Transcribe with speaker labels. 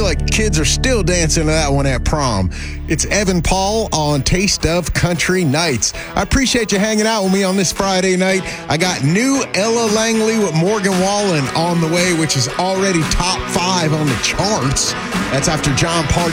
Speaker 1: like kids are still dancing to that one at prom. It's Evan Paul on Taste of Country Nights. I appreciate you hanging out with me on this Friday night. I got new Ella Langley with Morgan Wallen on the way, which is already top 5 on the charts. That's after John Party